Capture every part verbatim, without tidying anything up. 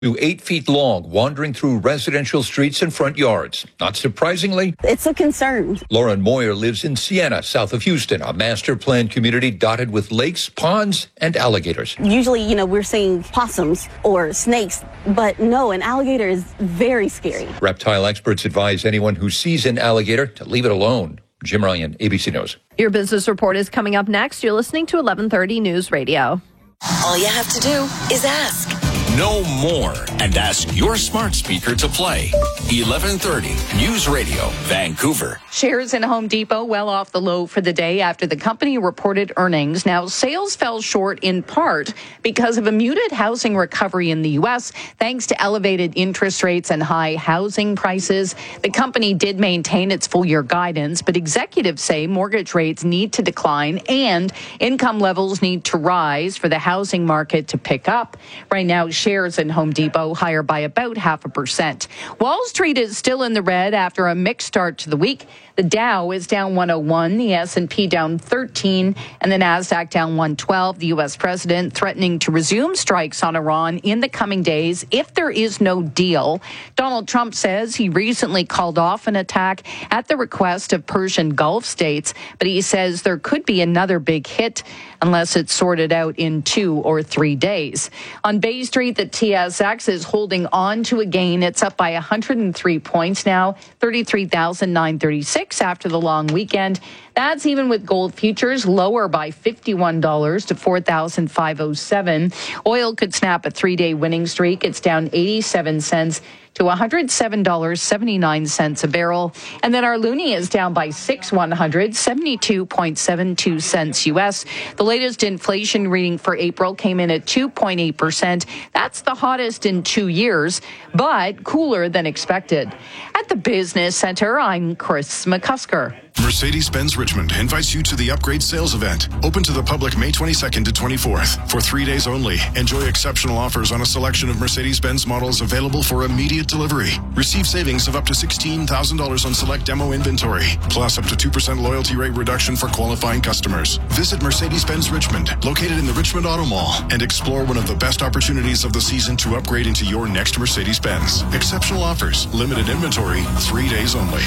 to eight feet long, wandering through residential streets and front yards. Not surprisingly, it's a concern. Lauren Moyer lives in Sienna, south of Houston, a master planned community dotted with lakes, ponds, and alligators. Usually, you know, we're seeing possums or snakes, but no, an alligator is very scary. Reptile experts advise anyone who sees an alligator to leave it alone. Jim Ryan, A B C News. Your business report is coming up next. You're listening to eleven thirty News Radio. All you have to do is ask. Know more and ask your smart speaker to play. eleven thirty News Radio, Vancouver. Shares in Home Depot well off the low for the day after the company reported earnings. Now, sales fell short in part because of a muted housing recovery in the U S, thanks to elevated interest rates and high housing prices. The company did maintain its full-year guidance, but executives say mortgage rates need to decline and income levels need to rise for the housing market to pick up. Right now, shares in Home Depot higher by about half a percent. Wall Street is still in the red after a mixed start to the week. The Dow is down one oh one, the S and P down thirteen, and the Nasdaq down one twelve. The U S president threatening to resume strikes on Iran in the coming days if there is no deal. Donald Trump says he recently called off an attack at the request of Persian Gulf states, but he says there could be another big hit unless it's sorted out in two or three days. On Bay Street, the T S X is holding on to a gain. It's up by one hundred three points now, thirty-three thousand nine hundred thirty-six after the long weekend. That's even with gold futures lower by fifty-one dollars to four thousand five hundred seven. Oil could snap a three-day winning streak. It's down eighty-seven cents to one hundred seven dollars and seventy-nine cents a barrel. And then our loonie is down by six one hundred, seventy-two point seven two cents U S. The latest inflation reading for April came in at two point eight percent. That's the hottest in two years, but cooler than expected. At the Business Center, I'm Chris McCusker. Mercedes-Benz Richmond invites you to the Upgrade Sales Event, open to the public May twenty-second to twenty-fourth. For three days only, enjoy exceptional offers on a selection of Mercedes-Benz models available for immediate delivery. Receive savings of up to sixteen thousand dollars on select demo inventory, plus up to two percent loyalty rate reduction for qualifying customers. Visit Mercedes-Benz Richmond, located in the Richmond Auto Mall, and explore one of the best opportunities of the season to upgrade into your next Mercedes-Benz. Exceptional offers, limited inventory, three days only.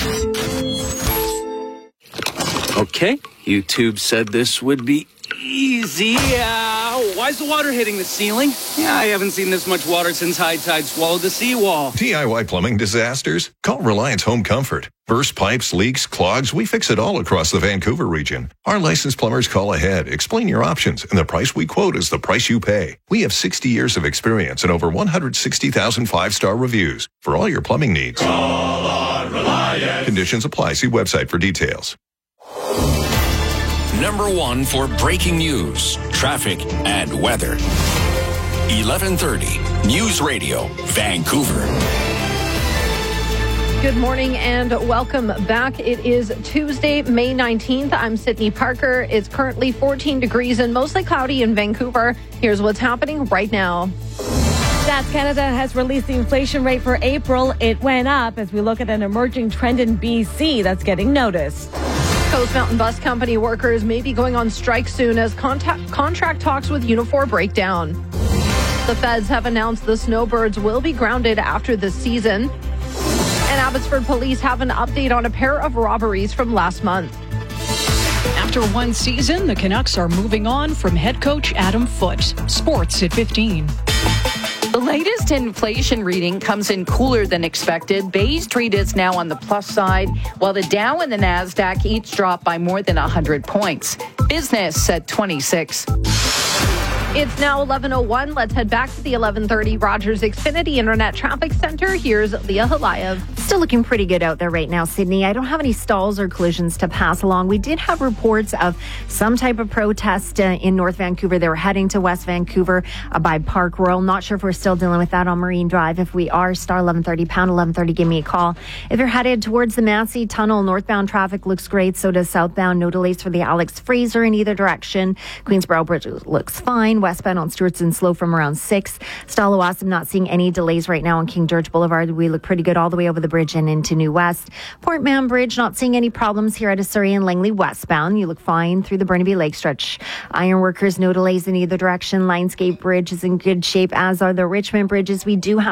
Okay, YouTube said this would be easy. Uh, why is the water hitting the ceiling? Yeah, I haven't seen this much water since high tide swallowed the seawall. D I Y plumbing disasters? Call Reliance Home Comfort. Burst pipes, leaks, clogs, we fix it all across the Vancouver region. Our licensed plumbers call ahead, explain your options, and the price we quote is the price you pay. We have sixty years of experience and over one hundred sixty thousand five-star reviews for all your plumbing needs. Call on Reliance. Conditions apply. See website for details. Number one for breaking news, traffic, and weather. eleven thirty News Radio, Vancouver. Good morning and welcome back. It is Tuesday, May nineteenth. I'm Sydney Parker. It's currently fourteen degrees and mostly cloudy in Vancouver. Here's what's happening right now. Stats Canada has released the inflation rate for April. It went up as we look at an emerging trend in B C that's getting noticed. Coast Mountain Bus Company workers may be going on strike soon as contact, contract talks with Unifor break down. The feds have announced the snowbirds will be grounded after the season. And Abbotsford police have an update on a pair of robberies from last month. After one season, the Canucks are moving on from head coach Adam Foote. Sports at fifteen. The latest inflation reading comes in cooler than expected. Bay Street is now on the plus side, while the Dow and the Nasdaq each dropped by more than one hundred points. Business at twenty-six. It's now eleven oh one. Let's head back to the eleven thirty Rogers Xfinity Internet Traffic Center. Here's Leah Halayev. Still looking pretty good out there right now, Sydney. I don't have any stalls or collisions to pass along. We did have reports of some type of protest uh, in North Vancouver. They were heading to West Vancouver uh, by Park Royal. Not sure if we're still dealing with that on Marine Drive. If we are, star eleven thirty, pound eleven thirty, give me a call. If you're headed towards the Massey Tunnel, northbound traffic looks great. So does southbound. No delays for the Alex Fraser in either direction. Queensboro Bridge looks fine. Westbound on Stewartson slow from around six. Stalowassam not seeing any delays right now on King George Boulevard. We look pretty good all the way over the Bridge and into New West. Port Mann Bridge, not seeing any problems here out of Surrey and Langley westbound. You look fine through the Burnaby Lake stretch. Ironworkers, no delays in either direction. Lionsgate Bridge is in good shape, as are the Richmond bridges. We do have